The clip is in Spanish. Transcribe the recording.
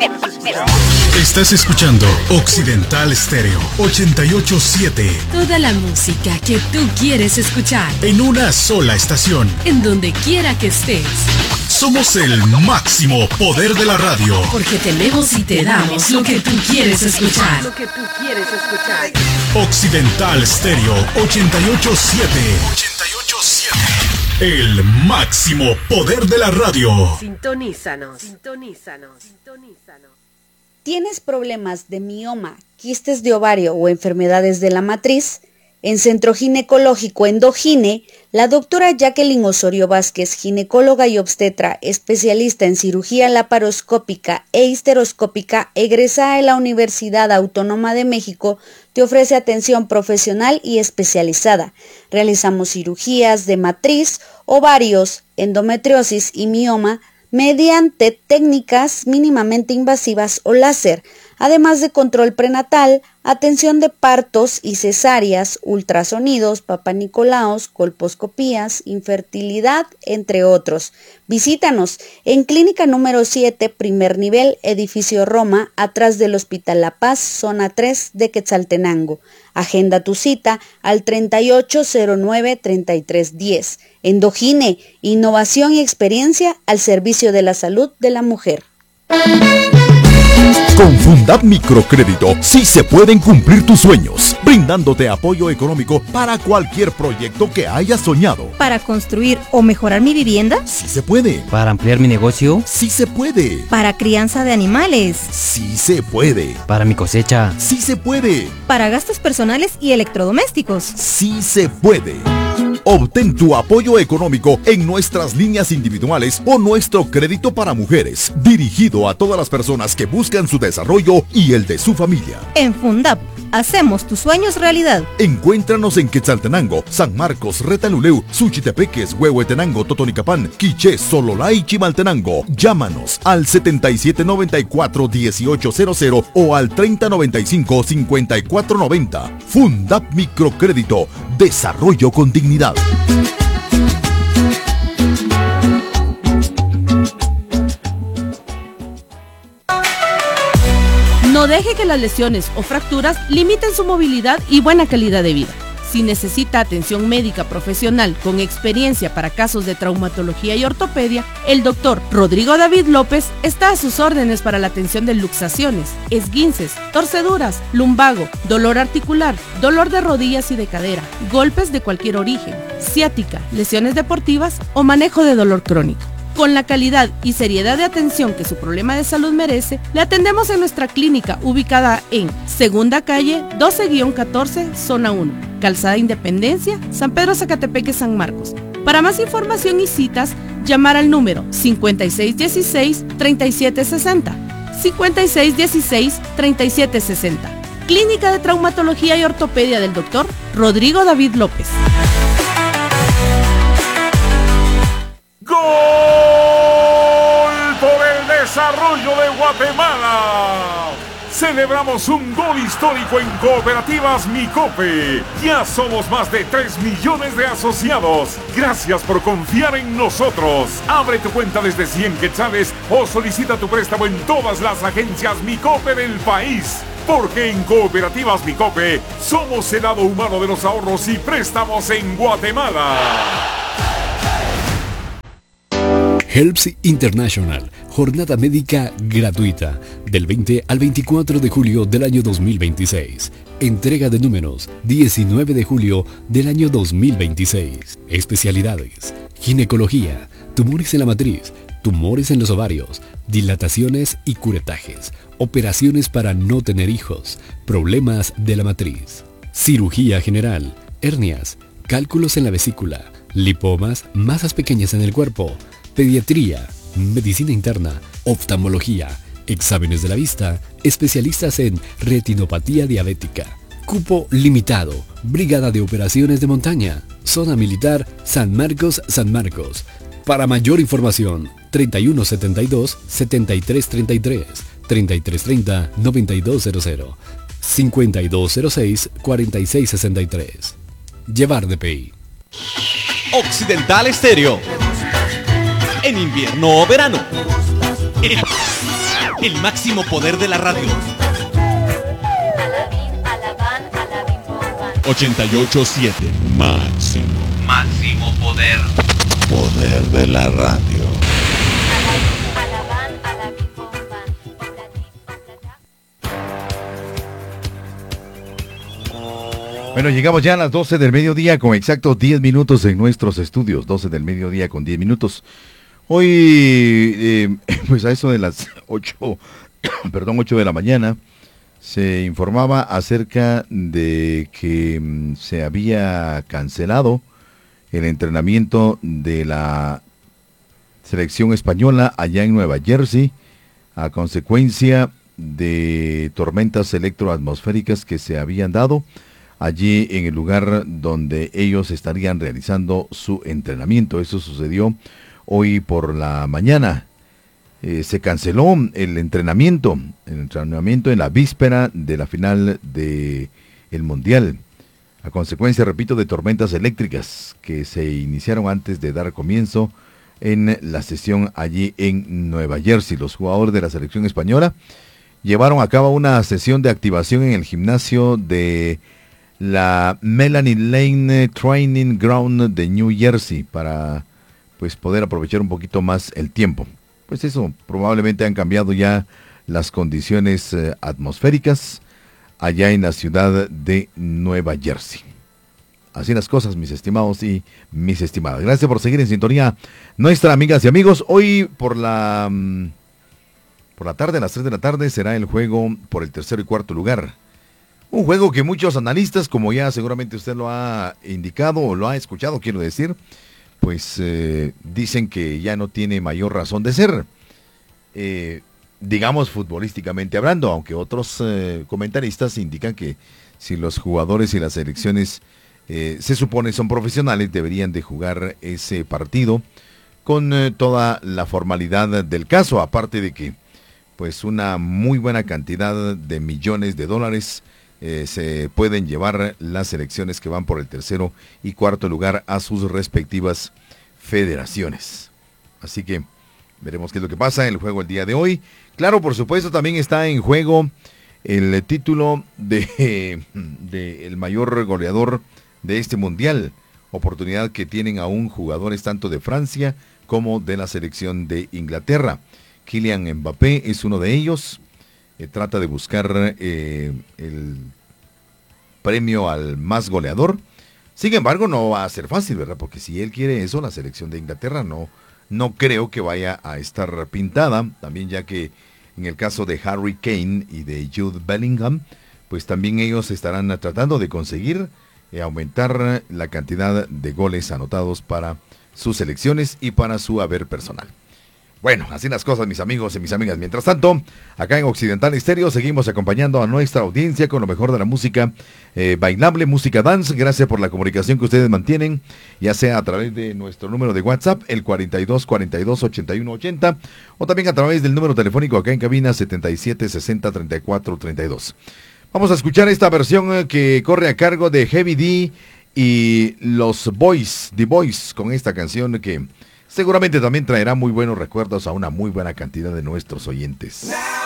Estás escuchando Occidental Stereo 88.7. Toda la música que tú quieres escuchar. En una sola estación. En donde quiera que estés. Somos el máximo poder de la radio. Porque tenemos y te damos lo que tú quieres escuchar. Lo que tú quieres escuchar. Occidental Stereo 88.7. El máximo poder de la radio. Sintonízanos. ¿Tienes problemas de mioma, quistes de ovario o enfermedades de la matriz? En Centro Ginecológico Endogine, la doctora Jacqueline Osorio Vázquez, ginecóloga y obstetra, especialista en cirugía laparoscópica e histeroscópica, egresada de la Universidad Autónoma de México, te ofrece atención profesional y especializada. Realizamos cirugías de matriz, ovarios, endometriosis y mioma mediante técnicas mínimamente invasivas o láser, además de control prenatal, atención de partos y cesáreas, ultrasonidos, papanicolaos, colposcopías, infertilidad, entre otros. Visítanos en Clínica número 7, primer nivel, edificio Roma, atrás del Hospital La Paz, zona 3 de Quetzaltenango. Agenda tu cita al 3809-3310. Endogine, innovación y experiencia al servicio de la salud de la mujer. Con Fundap Microcrédito sí se pueden cumplir tus sueños, brindándote apoyo económico para cualquier proyecto que hayas soñado. ¿Para construir o mejorar mi vivienda? Sí se puede. ¿Para ampliar mi negocio? Sí se puede. ¿Para crianza de animales? Sí se puede. ¿Para mi cosecha? Sí se puede. ¿Para gastos personales y electrodomésticos? Sí se puede. Obtén tu apoyo económico en nuestras líneas individuales o nuestro crédito para mujeres, dirigido a todas las personas que buscan su desarrollo y el de su familia. En Fundap, hacemos tus sueños realidad. Encuéntranos en Quetzaltenango, San Marcos, Retaluleu, Suchitepeques, Huehuetenango, Totonicapán, Quiché, Sololá y Chimaltenango. Llámanos al 7794-1800 o al 3095-5490. Fundap Microcrédito, desarrollo con dignidad. No deje que las lesiones o fracturas limiten su movilidad y buena calidad de vida. Si necesita atención médica profesional con experiencia para casos de traumatología y ortopedia, el doctor Rodrigo David López está a sus órdenes para la atención de luxaciones, esguinces, torceduras, lumbago, dolor articular, dolor de rodillas y de cadera, golpes de cualquier origen, ciática, lesiones deportivas o manejo de dolor crónico. Con la calidad y seriedad de atención que su problema de salud merece, le atendemos en nuestra clínica ubicada en Segunda Calle 12-14, Zona 1, Calzada Independencia, San Pedro Zacatepeque, San Marcos. Para más información y citas, llamar al número 5616-3760, 5616-3760. Clínica de Traumatología y Ortopedia del Dr. Rodrigo David López. ¡Gol por el desarrollo de Guatemala! Celebramos un gol histórico en Cooperativas Micope. Ya somos más de 3 millones de asociados. Gracias por confiar en nosotros. Abre tu cuenta desde 100 quetzales o solicita tu préstamo en todas las agencias Micope del país. Porque en Cooperativas Micope somos el lado humano de los ahorros y préstamos en Guatemala. Helps International, jornada médica gratuita, del 20 al 24 de julio del año 2026. Entrega de números, 19 de julio del año 2026. Especialidades, ginecología, tumores en la matriz, tumores en los ovarios, dilataciones y curetajes, operaciones para no tener hijos, problemas de la matriz, cirugía general, hernias, cálculos en la vesícula, lipomas, masas pequeñas en el cuerpo, pediatría, medicina interna, oftalmología, exámenes de la vista, especialistas en retinopatía diabética. Cupo limitado, Brigada de Operaciones de Montaña, Zona Militar San Marcos, San Marcos. Para mayor información, 3172-7333, 3330-9200, 5206-4663. Llevar DPI. Occidental Stereo. En invierno o verano. el máximo poder de la radio. 88.7 Máximo poder. Poder de la radio. Bueno, llegamos ya a las 12 del mediodía con exactos 10 minutos en nuestros estudios. 12 del mediodía con 10 minutos. Hoy, pues a eso de las 8 de la mañana, se informaba acerca de que se había cancelado el entrenamiento de la selección española allá en Nueva Jersey a consecuencia de tormentas electroatmosféricas que se habían dado allí en el lugar donde ellos estarían realizando su entrenamiento. Eso sucedió hoy por la mañana. Se canceló el entrenamiento en la víspera de la final del Mundial, a consecuencia, repito, de tormentas eléctricas que se iniciaron antes de dar comienzo en la sesión allí en Nueva Jersey. Los jugadores de la selección española llevaron a cabo una sesión de activación en el gimnasio de la Melanie Lane Training Ground de New Jersey para pues poder aprovechar un poquito más el tiempo. Pues eso, probablemente han cambiado ya las condiciones atmosféricas allá en la ciudad de Nueva Jersey. Así las cosas, mis estimados y mis estimadas. Gracias por seguir en sintonía, nuestras amigas y amigos. Hoy por la tarde, a las 3 de la tarde, será el juego por el tercero y cuarto lugar. Un juego que muchos analistas, como ya seguramente usted lo ha indicado o lo ha escuchado, quiero decir, pues dicen que ya no tiene mayor razón de ser, digamos futbolísticamente hablando, aunque otros comentaristas indican que si los jugadores y las selecciones se supone son profesionales, deberían de jugar ese partido con toda la formalidad del caso, aparte de que pues una muy buena cantidad de millones de dólares se pueden llevar las selecciones que van por el tercero y cuarto lugar a sus respectivas federaciones. Así que veremos qué es lo que pasa en el juego el día de hoy. Claro, por supuesto, también está en juego el título de el mayor goleador de este mundial, oportunidad que tienen aún jugadores tanto de Francia como de la selección de Inglaterra. Kylian Mbappé es uno de ellos. Trata de buscar el premio al más goleador. Sin embargo, no va a ser fácil, ¿verdad? Porque si él quiere eso, la selección de Inglaterra no creo que vaya a estar pintada. También ya que en el caso de Harry Kane y de Jude Bellingham, pues también ellos estarán tratando de conseguir aumentar la cantidad de goles anotados para sus selecciones y para su haber personal. Bueno, así las cosas, mis amigos y mis amigas. Mientras tanto, acá en Occidental Estéreo seguimos acompañando a nuestra audiencia con lo mejor de la música bailable, música dance. Gracias por la comunicación que ustedes mantienen, ya sea a través de nuestro número de WhatsApp, el 42 42 81 80, o también a través del número telefónico acá en cabina 77 60 34 32. Vamos a escuchar esta versión que corre a cargo de Heavy D y los Boys, The Boys, con esta canción que seguramente también traerá muy buenos recuerdos a una muy buena cantidad de nuestros oyentes.